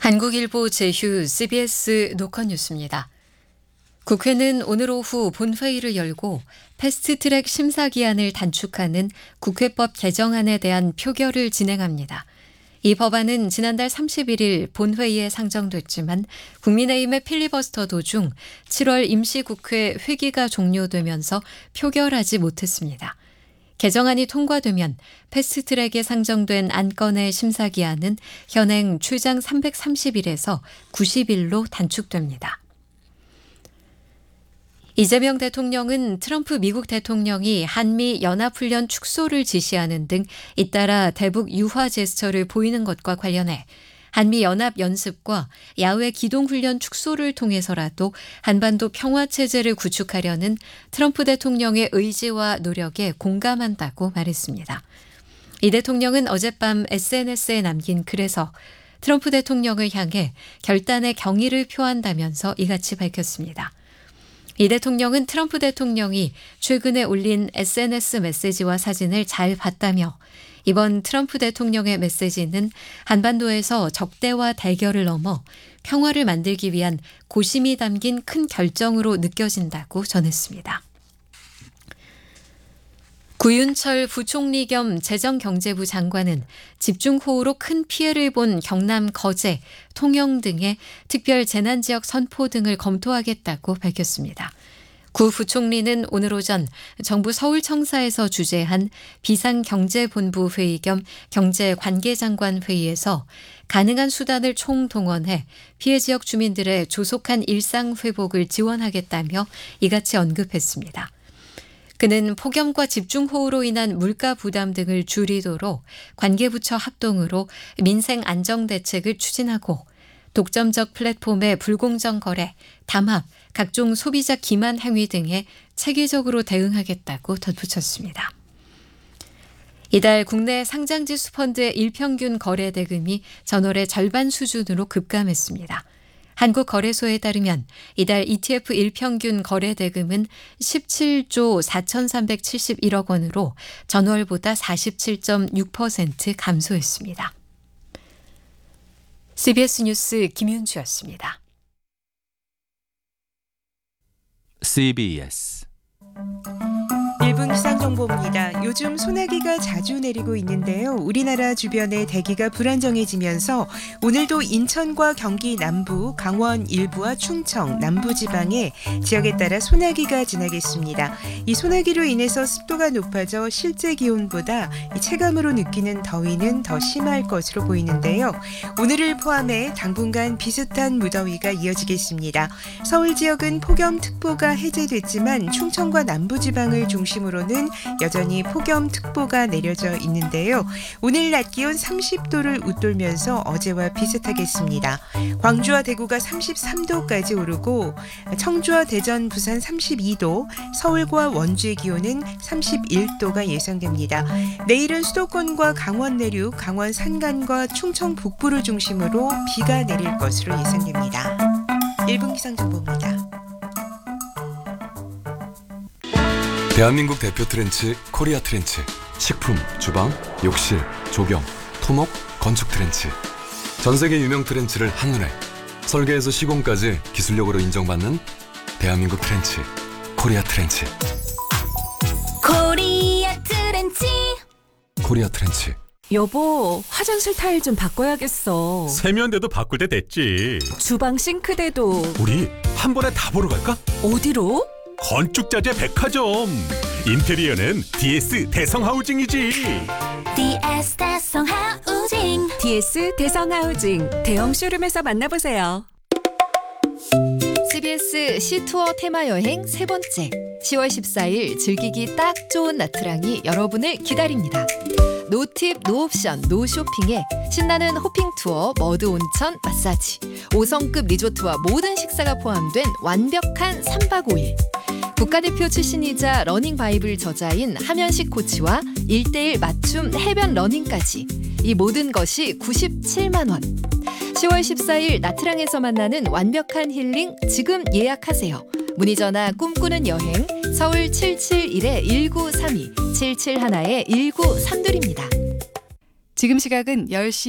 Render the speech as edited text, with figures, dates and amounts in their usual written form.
한국일보 제휴 CBS 노컷뉴스입니다. 국회는 오늘 오후 본회의를 열고 패스트트랙 심사기한을 단축하는 국회법 개정안에 대한 표결을 진행합니다. 이 법안은 지난달 31일 본회의에 상정됐지만 국민의힘의 필리버스터 도중 7월 임시국회 회기가 종료되면서 표결하지 못했습니다. 개정안이 통과되면 패스트트랙에 상정된 안건의 심사기한은 현행 최장 330일에서 90일로 단축됩니다. 이재명 대통령은 트럼프 미국 대통령이 한미 연합훈련 축소를 지시하는 등 잇따라 대북 유화 제스처를 보이는 것과 관련해 한미 연합 연습과 야외 기동훈련 축소를 통해서라도 한반도 평화체제를 구축하려는 트럼프 대통령의 의지와 노력에 공감한다고 말했습니다. 이 대통령은 어젯밤 SNS에 남긴 글에서 트럼프 대통령을 향해 결단의 경의를 표한다면서 이같이 밝혔습니다. 이 대통령은 트럼프 대통령이 최근에 올린 SNS 메시지와 사진을 잘 봤다며 이번 트럼프 대통령의 메시지는 한반도에서 적대와 대결을 넘어 평화를 만들기 위한 고심이 담긴 큰 결정으로 느껴진다고 전했습니다. 구윤철 부총리 겸 재정경제부 장관은 집중호우로 큰 피해를 본 경남 거제, 통영 등의 특별 재난지역 선포 등을 검토하겠다고 밝혔습니다. 구 부총리는 오늘 오전 정부 서울청사에서 주재한 비상경제본부 회의 겸 경제관계장관 회의에서 가능한 수단을 총동원해 피해 지역 주민들의 조속한 일상 회복을 지원하겠다며 이같이 언급했습니다. 그는 폭염과 집중호우로 인한 물가 부담 등을 줄이도록 관계부처 합동으로 민생 안정 대책을 추진하고 독점적 플랫폼의 불공정 거래, 담합, 각종 소비자 기만 행위 등에 체계적으로 대응하겠다고 덧붙였습니다. 이달 국내 상장지수 펀드의 일평균 거래 대금이 전월의 절반 수준으로 급감했습니다. 한국거래소에 따르면 이달 ETF 일평균 거래 대금은 17조 4,371억 원으로 전월보다 47.6% 감소했습니다. CBS 뉴스 김윤주였습니다. CBS 1분 기상정보입니다. 요즘 소나기가 자주 내리고 있는데요. 우리나라 주변에 대기가 불안정해지면서 오늘도 인천과 경기 남부, 강원 일부와 충청, 남부지방에 지역에 따라 소나기가 지나겠습니다. 이 소나기로 인해서 습도가 높아져 실제 기온보다 체감으로 느끼는 더위는 더 심할 것으로 보이는데요. 오늘을 포함해 당분간 비슷한 무더위가 이어지겠습니다. 서울 지역은 폭염특보가 해제됐지만 충청과 남부지방을 중심으로는 여전히 폭염특보가 내려져 있는데요. 오늘 낮 기온 30도를 웃돌면서 어제와 비슷하겠습니다. 광주와 대구가 33도까지 오르고 청주와 대전, 부산 32도, 서울과 원주의 기온은 31도가 예상됩니다. 내일은 수도권과 강원 내륙, 강원 산간과 충청 북부를 중심으로 비가 내릴 것으로 예상됩니다. 1분 기상정보입니다. 대한민국 대표 트렌치 코리아 트렌치. 식품, 주방, 욕실, 조경, 토목, 건축 트렌치. 전세계 유명 트렌치를 한눈에 설계에서 시공까지 기술력으로 인정받는 대한민국 트렌치 코리아 트렌치. 코리아 트렌치. 코리아 트렌치. 여보, 화장실 타일 좀 바꿔야겠어. 세면대도 바꿀 때 됐지. 주방 싱크대도. 우리 한 번에 다 보러 갈까? 어디로? 건축자재 백화점. 인테리어는 DS 대성하우징이지. DS 대성하우징. DS 대성하우징 대형 쇼룸에서 만나보세요. CBS 시투어 테마여행 세 번째, 10월 14일 즐기기 딱 좋은 나트랑이 여러분을 기다립니다. 노팁, 노옵션, 노쇼핑에 신나는 호핑 투어, 머드 온천, 마사지, 5성급 리조트와 모든 식사가 포함된 완벽한 3박 5일. 국가대표 출신이자 러닝 바이블 저자인 함현식 코치와 1:1 맞춤 해변 러닝까지. 이 모든 것이 97만 원. 10월 14일 나트랑에서 만나는 완벽한 힐링 지금 예약하세요. 문의 전화 꿈꾸는 여행 서울 771-1932 771-1932입니다. 지금 시각은 10시